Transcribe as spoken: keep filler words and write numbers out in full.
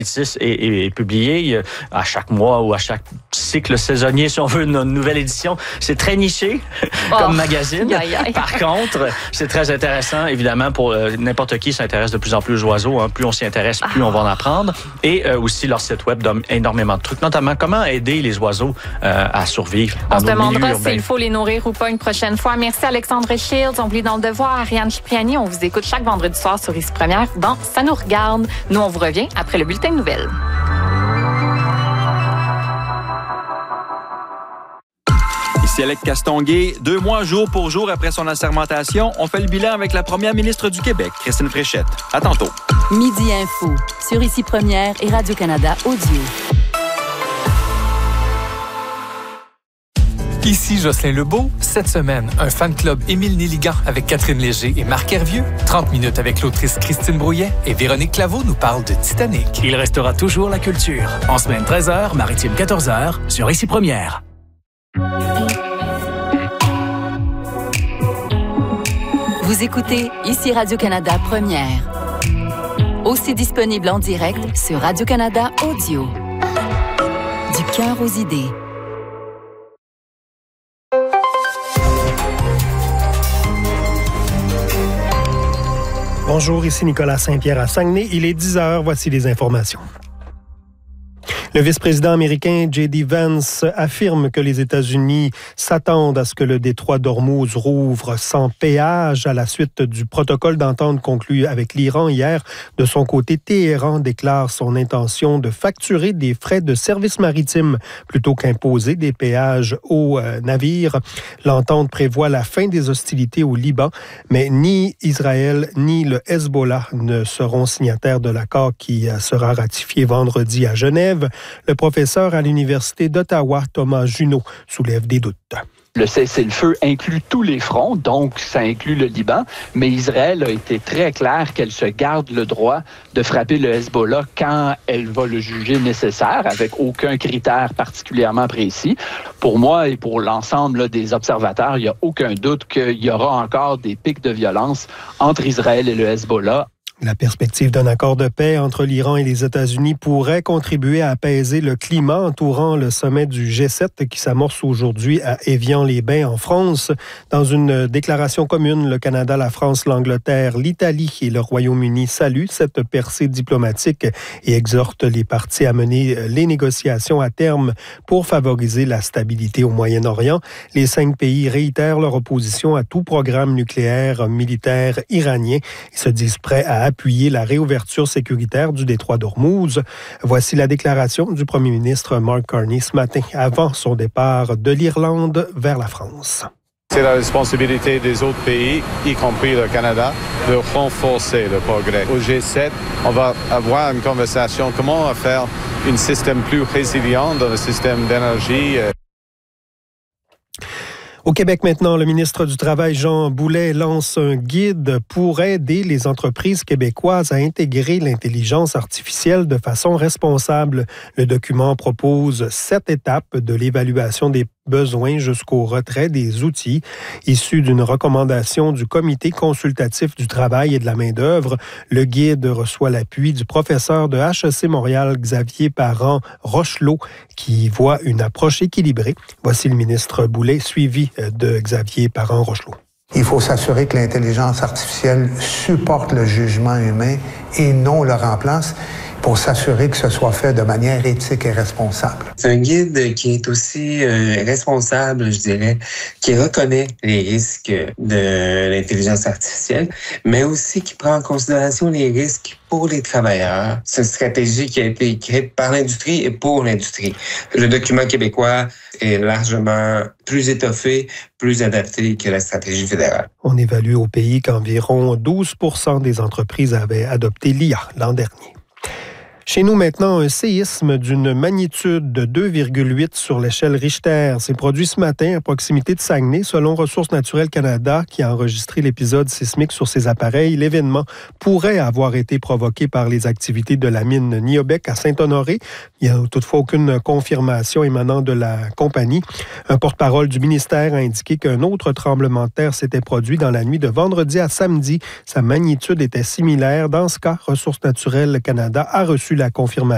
Est, est, est publié à chaque mois ou à chaque cycle saisonnier, si on veut, une nouvelle édition. C'est très niché oh, comme magazine. Aïe, aïe. Par contre, c'est très intéressant, évidemment, pour euh, n'importe qui s'intéresse de plus en plus aux oiseaux. Hein. Plus on s'y intéresse, plus ah. on va en apprendre. Et euh, aussi, leur site web donne énormément de trucs, notamment comment aider les oiseaux euh, à survivre dans on se demandera urbains. s'il faut les nourrir ou pas une prochaine fois. Merci Alexandre Shields. On oublie dans le devoir. Ariane Cipriani, on vous écoute chaque vendredi soir sur Ici Première dans Ça nous regarde. Nous, on vous revient après le bulletin de nouvelles. Ici Alec Castonguay. Deux mois jour pour jour après son assermentation, on fait le bilan avec la première ministre du Québec, Christine Fréchette. À tantôt. Midi Info, sur Ici Première et Radio-Canada Audio. Ici Jocelyn Lebeau. Cette semaine, un fan club Émile Néligan avec Catherine Léger et Marc Hervieux. trente minutes avec l'autrice Christine Brouillet et Véronique Claveau nous parle de Titanic. Il restera toujours la culture. En semaine treize heures, maritime quatorze heures, sur Ici Première. Vous écoutez Ici Radio-Canada Première. Aussi disponible en direct sur Radio-Canada Audio. Du cœur aux idées. Bonjour, ici Nicolas Saint-Pierre à Saguenay. Il est dix heures, voici les informations. Le vice-président américain J D Vance affirme que les États-Unis s'attendent à ce que le détroit d'Ormuz rouvre sans péage à la suite du protocole d'entente conclu avec l'Iran hier. De son côté, Téhéran déclare son intention de facturer des frais de service maritime plutôt qu'imposer des péages aux euh, navires. L'entente prévoit la fin des hostilités au Liban, mais ni Israël ni le Hezbollah ne seront signataires de l'accord qui euh, sera ratifié vendredi à Genève. Le professeur à l'Université d'Ottawa, Thomas Junot, soulève des doutes. Le cessez-le-feu inclut tous les fronts, donc ça inclut le Liban, mais Israël a été très clair qu'elle se garde le droit de frapper le Hezbollah quand elle va le juger nécessaire, avec aucun critère particulièrement précis. Pour moi et pour l'ensemble là, des observateurs, il n'y a aucun doute qu'il y aura encore des pics de violence entre Israël et le Hezbollah. La perspective d'un accord de paix entre l'Iran et les États-Unis pourrait contribuer à apaiser le climat entourant le sommet du G sept qui s'amorce aujourd'hui à Évian-les-Bains en France. Dans une déclaration commune, le Canada, la France, l'Angleterre, l'Italie et le Royaume-Uni saluent cette percée diplomatique et exhortent les parties à mener les négociations à terme pour favoriser la stabilité au Moyen-Orient. Les cinq pays réitèrent leur opposition à tout programme nucléaire militaire iranien et se disent prêts à appuyer la réouverture sécuritaire du détroit d'Ormuz. Voici la déclaration du premier ministre Mark Carney ce matin avant son départ de l'Irlande vers la France. C'est la responsabilité des autres pays, y compris le Canada, de renforcer le progrès. Au G sept, on va avoir une conversation comment faire un système plus résilient dans le système d'énergie. Au Québec maintenant, le ministre du Travail, Jean Boulet, lance un guide pour aider les entreprises québécoises à intégrer l'intelligence artificielle de façon responsable. Le document propose sept étapes de l'évaluation des besoins jusqu'au retrait des outils, issus d'une recommandation du Comité consultatif du travail et de la main-d'œuvre. Le guide reçoit l'appui du professeur de H E C Montréal, Xavier Parent-Rochelot, qui voit une approche équilibrée. Voici le ministre Boulet, suivi de Xavier Parent-Rochelot. Il faut s'assurer que l'intelligence artificielle supporte le jugement humain et non le remplace, pour s'assurer que ce soit fait de manière éthique et responsable. C'est un guide qui est aussi euh, responsable, je dirais, qui reconnaît les risques de l'intelligence artificielle, mais aussi qui prend en considération les risques pour les travailleurs. C'est une stratégie qui a été écrite par l'industrie et pour l'industrie. Le document québécois est largement plus étoffé, plus adapté que la stratégie fédérale. On évalue au pays qu'environ douze pour cent des entreprises avaient adopté l'I A l'an dernier. Chez nous maintenant, un séisme d'une magnitude de deux virgule huit sur l'échelle Richter s'est produit ce matin à proximité de Saguenay, selon Ressources naturelles Canada, qui a enregistré l'épisode sismique sur ses appareils. L'événement pourrait avoir été provoqué par les activités de la mine Niobec à Saint-Honoré. Il n'y a toutefois aucune confirmation émanant de la compagnie. Un porte-parole du ministère a indiqué qu'un autre tremblement de terre s'était produit dans la nuit de vendredi à samedi. Sa magnitude était similaire. Dans ce cas, Ressources naturelles Canada a reçu la confirmation